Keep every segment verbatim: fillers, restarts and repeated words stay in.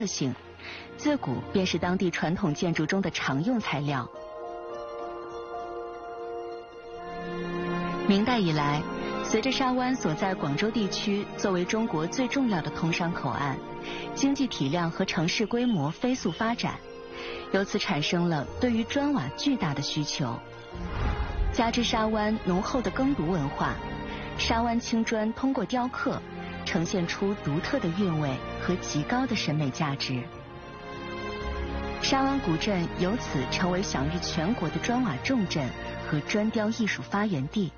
特性，自古便是当地传统建筑中的常用材料。明代以来，随着沙湾所在广州地区作为中国最重要的通商口岸，经济体量和城市规模飞速发展，由此产生了对于砖瓦巨大的需求。加之沙湾浓厚的耕读文化，沙湾青砖通过雕刻呈现出独特的韵味和极高的审美价值。沙湾古镇由此成为享誉全国的砖瓦重镇和砖雕艺术发源地。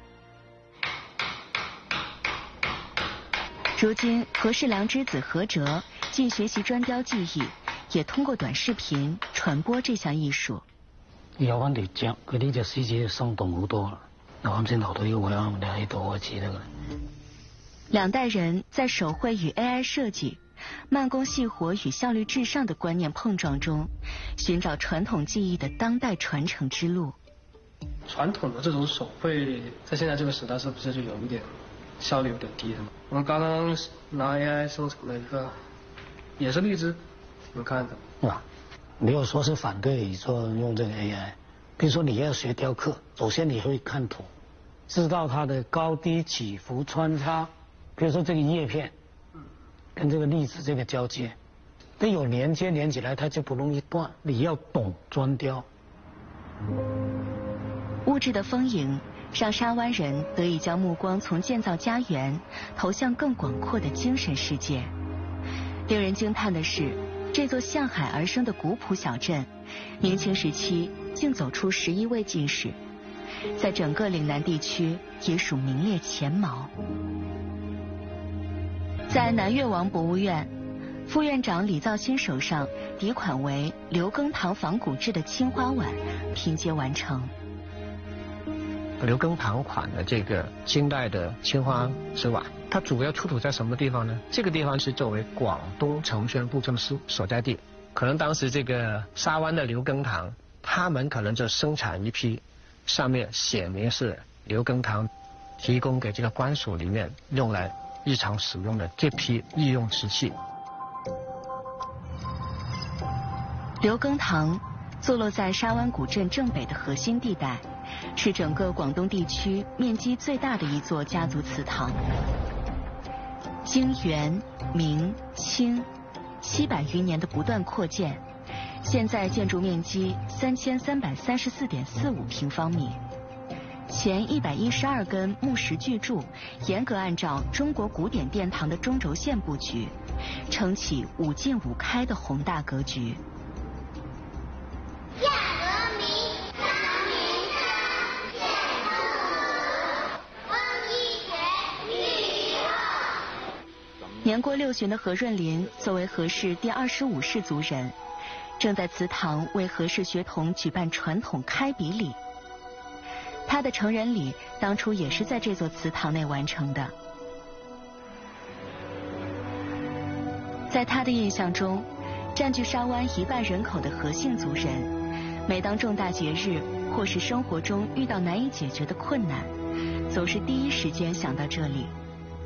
如今，何世良之子何哲既学习砖雕技艺，也通过短视频传播这项艺術。 有翻嚟着嗰啲就獅子生動好多啦。我啱先留到呢個位啱，你喺度我記得㗎。 兩代人在手繪與 A I 設計、慢工細活與效率至上的觀念碰撞中，尋找傳統技藝的當代傳承之路。 傳統的這種手繪，在現在這個時代，是不是就有一點效率有點低了？我們剛剛拿 A I 生成了一個，也是荔枝，你們看的。 啊，沒有說是反對說用這個 A I， 比如說你要學雕刻，首先你會看圖，知道它的高低起伏穿插，比如說這個葉片，跟這個荔枝這個交接，得有連接連起來，它就不容易斷。你要懂磚雕。 物質的豐盈，讓沙灣人得以將目光從建造家園投向更廣闊的精神世界。令人驚嘆的是，這座向海而生的古樸小鎮，明清時期竟走出十一位進士，在整個嶺南地區也屬名列前茅。在南越王博物院，副院長李造新手上底款為劉耕堂仿古制的青花碗拼接完成。 劉耕堂款的这个清代的青花瓷碗，它主要出土在什么地方呢？这个地方是作为广东承宣布政司所在地，可能当时这个沙湾的刘耕堂，他们可能就生产一批，上面写明是刘耕堂提供给这个官署里面用来日常使用的这批御用瓷器。 刘耕堂坐落在沙湾古镇正北的核心地带，是整个广东地区面积最大的一座家族祠堂。经元、明、清七百余年的不断扩建，现在建筑面积三千三百三十四点四五平方米。前一百一十二根木石巨柱，严格按照中国古典殿堂的中轴线布局，撑起五进五开的宏大格局。年过六旬的何润林作为何氏第二十五世族人，正在祠堂为何氏学童举办传统开笔礼。他的成人礼当初也是在这座祠堂内完成的。在他的印象中，占据沙湾一半人口的何姓族人，每当重大节日或是生活中遇到难以解决的困难，总是第一时间想到这里。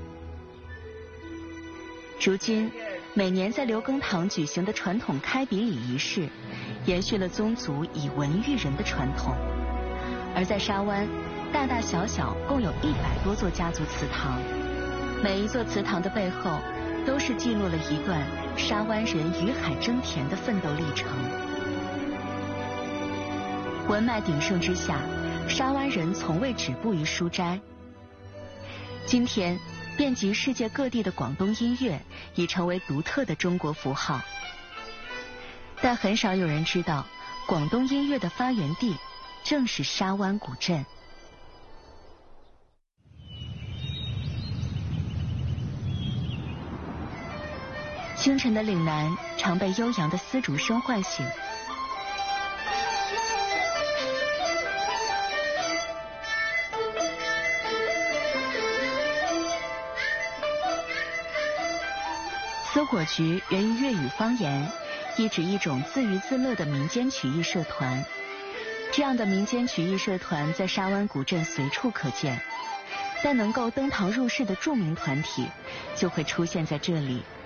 如今，每年在刘耕堂举行的传统开笔礼仪式，延续了宗族以文育人的传统。而在沙湾，大大小小共有一百多座家族祠堂，每一座祠堂的背后，都是记录了一段沙湾人与海争田的奋斗历程。文脉鼎盛之下，沙湾人从未止步于书斋。今天，遍及世界各地的广东音乐已成为独特的中国符号，但很少有人知道，广东音乐的发源地正是沙湾古镇。清晨的岭南常被悠扬的丝竹声唤醒，丝果菊源于粤语方言，意指一种自娱自乐的民间曲艺社团。这样的民间曲艺社团在沙湾古镇随处可见，但能够登堂入室的著名团体就会出现在这里。